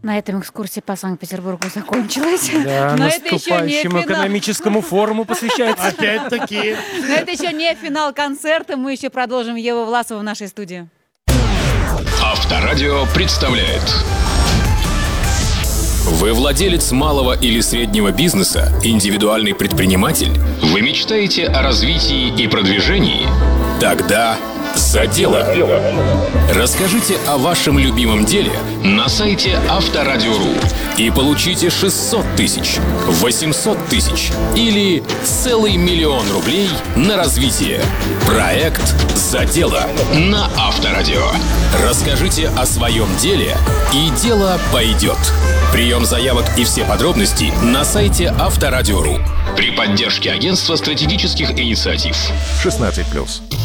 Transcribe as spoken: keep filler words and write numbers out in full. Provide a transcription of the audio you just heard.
На этом экскурсия по Санкт-Петербургу закончилась. Да, Но это еще не наступающему финал. экономическому форуму посвящается. Опять-таки. Но это еще не финал концерта. Мы еще продолжим Еву Власову в нашей студии. Авторадио представляет. Вы владелец малого или среднего бизнеса, индивидуальный предприниматель? Вы мечтаете о развитии и продвижении? Тогда за дело. Расскажите о вашем любимом деле на сайте Авторадио.ру и получите шестьсот тысяч, восемьсот тысяч или целый миллион рублей на развитие. Проект «За дело» на Авторадио. Расскажите о своем деле, и дело пойдет. Прием заявок и все подробности на сайте Авторадио.ру при поддержке Агентства стратегических инициатив. шестнадцать плюс.